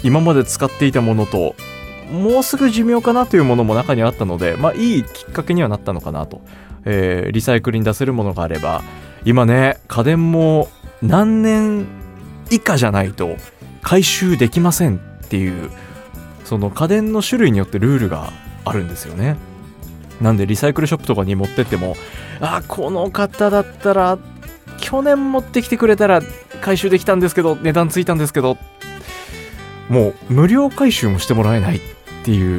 今まで使っていたものともうすぐ寿命かなというものも中にあったので、いいきっかけにはなったのかなと、リサイクルに出せるものがあれば、今ね家電も何年以下じゃないと回収できませんっていう、その家電の種類によってルールがあるんですよね。なんでリサイクルショップとかに持ってっても、この方だったら去年持ってきてくれたら回収できたんですけど、値段ついたんですけど、もう無料回収もしてもらえないっていう、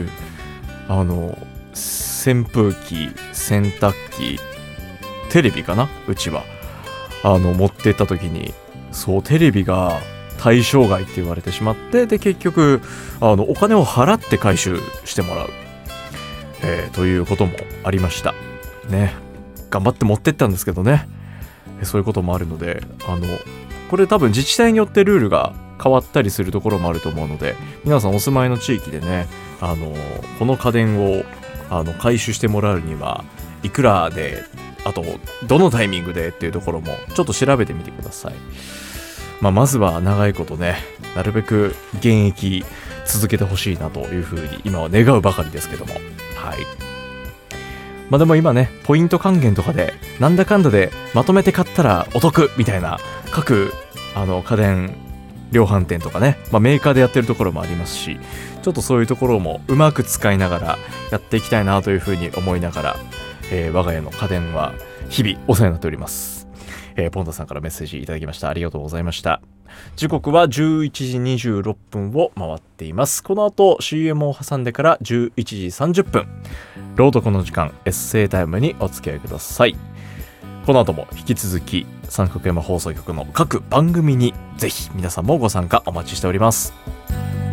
扇風機、洗濯機、テレビかな、うちは持ってった時に、そうテレビが対象外って言われてしまって、で結局お金を払って回収してもらう、ということもありましたね。頑張って持ってったんですけどね、そういうこともあるので、これ多分自治体によってルールが変わったりするところもあると思うので、皆さんお住まいの地域でね、この家電を回収してもらうにはいくらで、あとどのタイミングでっていうところもちょっと調べてみてください。まずは長いことね、なるべく現役続けてほしいなというふうに今は願うばかりですけども、はい。でも今ね、ポイント還元とかでなんだかんだでまとめて買ったらお得みたいな各家電量販店とかね、メーカーでやってるところもありますし、ちょっとそういうところもうまく使いながらやっていきたいなというふうに思いながら、我が家の家電は日々お世話になっております。ポンタさんからメッセージいただきました。ありがとうございました。時刻は11時26分を回っています。この後 CM を挟んでから11時30分、朗読の時間、エッセイタイムにお付き合いください。この後も引き続き三角山放送局の各番組にぜひ皆さんもご参加お待ちしております。